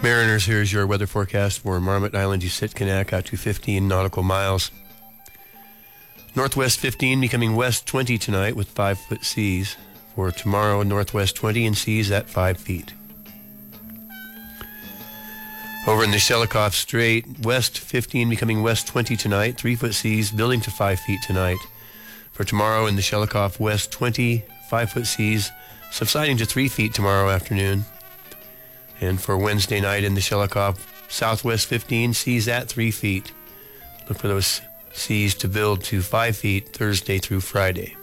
Mariners, here's your weather forecast for Marmot Island, Usitkanak, out to 15 nautical miles. Northwest 15 becoming west 20 tonight with 5-foot seas. For tomorrow, northwest 20 and seas at 5 feet. Over in the Shelikof Strait, west 15 becoming west 20 tonight, 3-foot seas building to 5 feet tonight. For tomorrow in the Shelikof, west 20, 5-foot seas subsiding to 3 feet tomorrow afternoon. And for Wednesday night in the Shelikof, southwest 15, seas at 3 feet. Look for those seas to build to 5 feet Thursday through Friday.